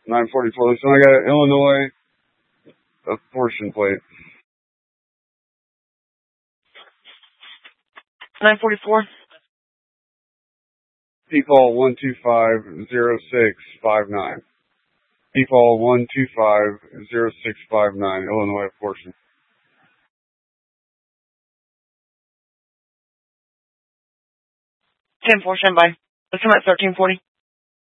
944. So I got an Illinois portion plate. 944. People 1250659. People 1250659. Illinois portion. 10-4, stand by. Let's come at 1340.